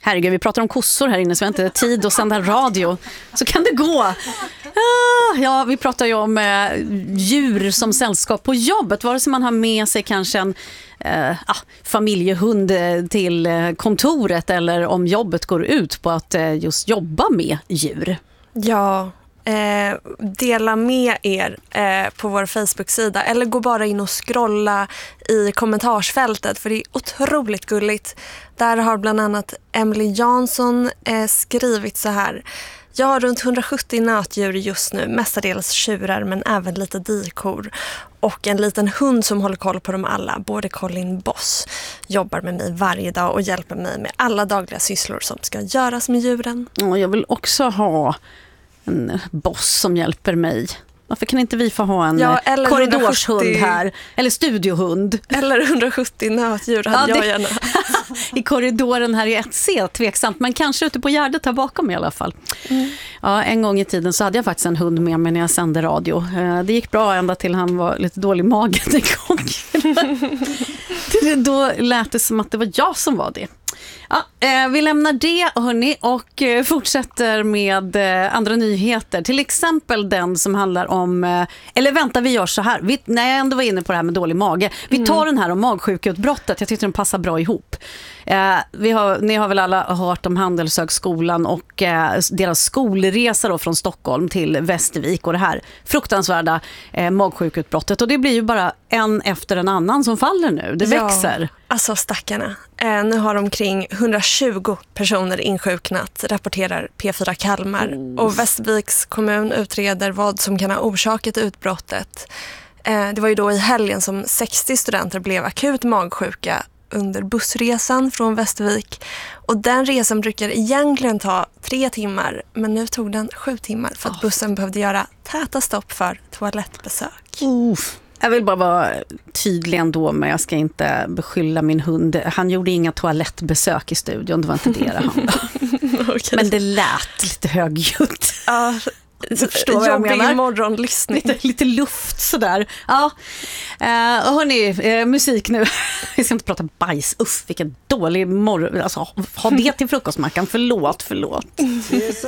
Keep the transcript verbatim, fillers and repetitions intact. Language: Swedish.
Herregud, vi pratar om kossor här inne så vi har inte tid att sända radio. Så kan det gå. Ah, ja, vi pratar ju om eh, djur som sällskap på jobbet. Vare sig man har med sig kanske en eh, ah, familjehund till eh, kontoret eller om jobbet går ut på att eh, just jobba med djur. Ja, eh, dela med er eh, på vår Facebook-sida eller gå bara in och scrolla i kommentarsfältet för det är otroligt gulligt. Där har bland annat Emily Jansson eh, skrivit så här: jag har runt hundrasjuttio nötdjur just nu, mestadels tjurar men även lite dikor. Och en liten hund som håller koll på dem alla, både Colin Boss, jobbar med mig varje dag och hjälper mig med alla dagliga sysslor som ska göras med djuren. Och jag vill också ha en boss som hjälper mig. Varför kan inte vi få ha en ja, korridorshund hundrasjuttio här? Eller studiohund. Eller hundrasjuttio nötdjur hade ja, jag gärna. I korridoren här i ett C, tveksamt. Men kanske ute på Gärdet här bakom i alla fall. Mm. Ja, en gång i tiden så hade jag faktiskt en hund med mig när jag sände radio. Det gick bra ända till han var lite dålig i magen en gång. Då lät det som att det var jag som var det. Ja, eh, vi lämnar det hörni, och eh, fortsätter med eh, andra nyheter. Till exempel den som handlar om, eh, eller vänta vi gör så här, vi, när jag ändå var inne på det här med dålig mage. Vi tar mm. den här om magsjukeutbrottet, jag tycker den passar bra ihop. Eh, vi har, ni har väl alla hört om Handelshögskolan och eh, deras skolresa då från Stockholm till Västervik och det här fruktansvärda eh, magsjukeutbrottet. Och det blir ju bara en efter en annan som faller nu, det ja, växer. Alltså stackarna. Eh, nu har omkring hundratjugo personer insjuknat, rapporterar P fyra Kalmar. Oh. Och Västerviks kommun utreder vad som kan ha orsakat utbrottet. Eh, det var ju då i helgen som sextio studenter blev akut magsjuka under bussresan från Västervik. Och den resan brukar egentligen ta tre timmar, men nu tog den sju timmar för att oh. bussen behövde göra täta stopp för toalettbesök. Uff. Jag vill bara vara tydlig ändå, men jag ska inte beskylla min hund. Han gjorde inga toalettbesök i studion, det var inte det det handlade. Okay. Men det lät lite högljutt. Ja, så förstår vad jag menar. Morgonlyssning. Lite, lite luft sådär. Ja. Uh, hörni, uh, musik nu. Vi ska inte prata bajs. Uff, vilken dålig morgon. Alltså, ha det till frukostmackan. Förlåt, förlåt.